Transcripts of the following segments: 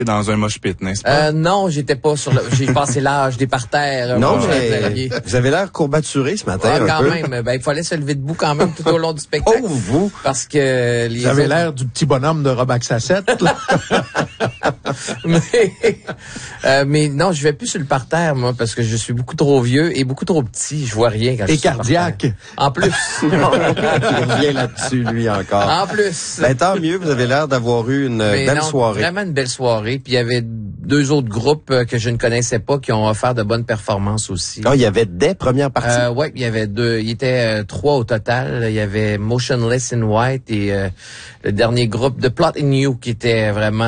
dans un mosh pit, n'est-ce pas? Non, j'étais pas sur le... J'ai passé l'âge des parterres. Non, mais vous avez l'air courbaturé ce matin, un quand peu. Même. Ben, il fallait se lever debout quand même tout au long du spectacle. Oh, vous! Parce que vous avez l'air du petit bonhomme de Robax à 7, là. mais non, je vais plus sur le parterre, moi, parce que je suis beaucoup trop vieux et beaucoup trop petit. Je vois rien quand je suis sur le cardiaque. En plus. Il revient là-dessus, lui, encore. En plus. Ben, tant mieux, vous avez l'air d'avoir eu une belle soirée. Vraiment une belle soirée. Puis il y avait 2 autres groupes que je ne connaissais pas qui ont offert de bonnes performances aussi. Ah, il y avait des premières parties? Oui, il y avait 2. Il était 3 au total. Il y avait Motionless in White et le dernier groupe de Plotting You qui était vraiment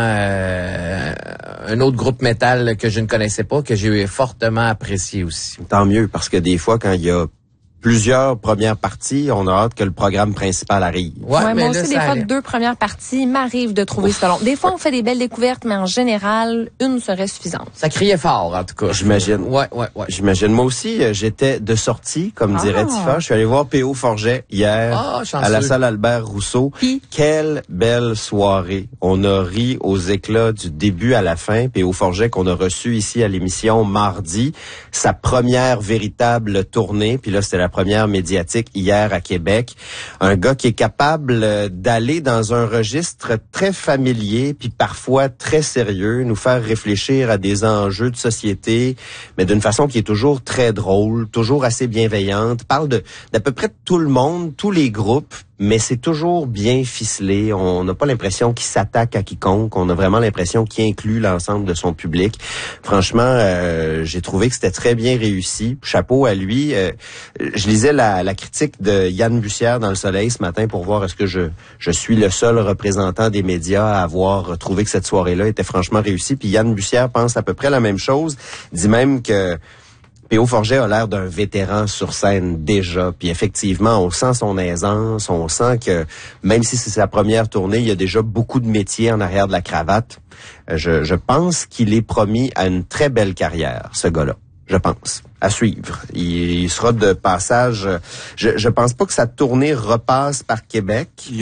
un autre groupe métal que je ne connaissais pas, que j'ai fortement apprécié aussi. Tant mieux, parce que des fois, quand il y a plusieurs premières parties, on a hâte que le programme principal arrive. Ouais, moi aussi, des fois, 2 premières parties, il m'arrive de trouver ça long. Des fois, on fait des belles découvertes, mais en général, une serait suffisante. Ça criait fort, en tout cas. J'imagine. Ouais. J'imagine. Moi aussi, j'étais de sortie, comme dirait Tifa. Je suis allé voir P.O. Forget hier à la salle Albert Rousseau. Quelle belle soirée. On a ri aux éclats du début à la fin. P.O. Forget qu'on a reçu ici à l'émission mardi. Sa première véritable tournée. Puis là, c'était la première médiatique hier à Québec. Un gars qui est capable d'aller dans un registre très familier puis parfois très sérieux, nous faire réfléchir à des enjeux de société, mais d'une façon qui est toujours très drôle, toujours assez bienveillante, parle d'à peu près tout le monde, tous les groupes, mais c'est toujours bien ficelé. On n'a pas l'impression qu'il s'attaque à quiconque. On a vraiment l'impression qu'il inclut l'ensemble de son public. Franchement, j'ai trouvé que c'était très bien réussi. Chapeau à lui. Je lisais la critique de Yann Bussière dans Le Soleil ce matin pour voir est-ce que je suis le seul représentant des médias à avoir trouvé que cette soirée-là était franchement réussie. Puis Yann Bussière pense à peu près la même chose. Il dit même que P.O. Forget a l'air d'un vétéran sur scène déjà. Puis effectivement, on sent son aisance, on sent que même si c'est sa première tournée, il y a déjà beaucoup de métiers en arrière de la cravate. Je pense qu'il est promis à une très belle carrière, ce gars-là. Je pense. À suivre. Il sera de passage. Je pense pas que sa tournée repasse par Québec. Si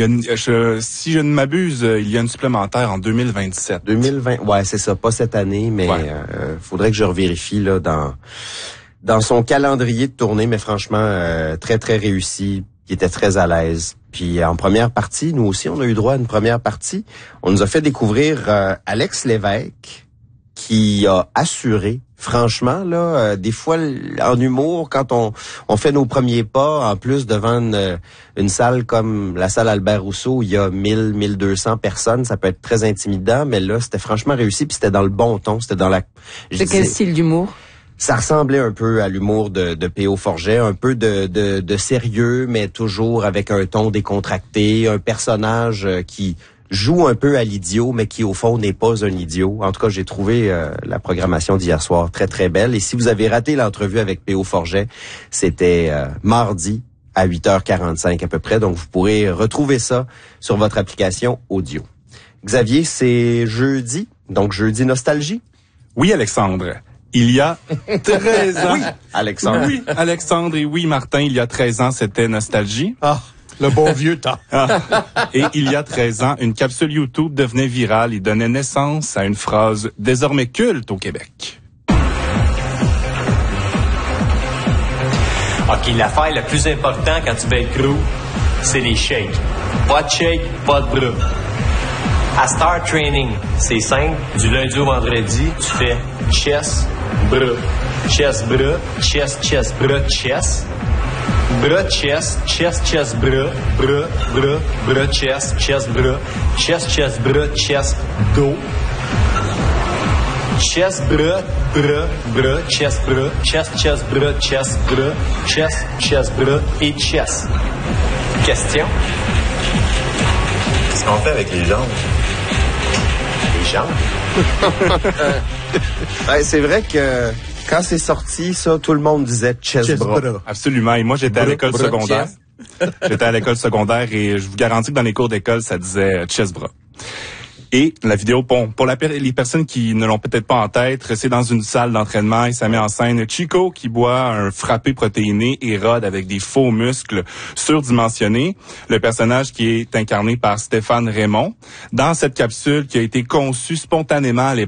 je ne m'abuse, il y a une supplémentaire en 2027. 2020. Ouais, c'est ça. Pas cette année, mais faudrait que je revérifie là dans son calendrier de tournée. Mais franchement, très très réussi. Il était très à l'aise. Puis en première partie, nous aussi, on a eu droit à une première partie. On nous a fait découvrir Alex Lévesque, qui a assuré. Franchement, là, des fois, en humour, quand on fait nos premiers pas, en plus devant une salle comme la salle Albert Rousseau, où il y a 1200 personnes, ça peut être très intimidant, mais là, c'était franchement réussi, puis c'était dans le bon ton, c'était dans la... C'est quel style d'humour? Ça ressemblait un peu à l'humour de P.O. Forget, un peu de sérieux, mais toujours avec un ton décontracté, un personnage qui joue un peu à l'idiot, mais qui au fond n'est pas un idiot. En tout cas, j'ai trouvé la programmation d'hier soir très très belle. Et si vous avez raté l'entrevue avec P.O. Forget, c'était mardi à 8h45 à peu près. Donc vous pourrez retrouver ça sur votre application audio. Xavier, c'est jeudi, donc jeudi nostalgie. Oui, Alexandre. Il y a 13 ans. Oui, Alexandre. Oui, Alexandre et oui, Martin, il y a 13 ans, c'était nostalgie. Le bon vieux temps. Et il y a 13 ans, une capsule YouTube devenait virale et donnait naissance à une phrase désormais culte au Québec. OK, l'affaire la plus importante quand tu veux être crew, c'est les shakes. Pas de shake, pas de bras. À Star Training, c'est simple. Du lundi au vendredi, tu fais chest, bras. Chest, bras. Chest, chest, bras, chest. Bras, chest, chest, chest, bras, bras, bras, bras, chest, chest, bras, chest, bras, chest, dos. Chest, bras, bras, bras, chest, bras, chest, bras, chest, bras, chest, bras et chest. Question? Qu'est-ce qu'on fait avec les jambes? Les jambes? C'est vrai que quand c'est sorti, ça, tout le monde disait chest bras. Absolument. Et moi, j'étais à l'école secondaire. J'étais à l'école secondaire et je vous garantis que dans les cours d'école, ça disait chest bras. Et la vidéo, pour les personnes qui ne l'ont peut-être pas en tête, c'est dans une salle d'entraînement et ça met en scène Chico qui boit un frappé protéiné et Rod avec des faux muscles surdimensionnés. Le personnage qui est incarné par Stéphane Raymond. Dans cette capsule qui a été conçue spontanément à l'époque,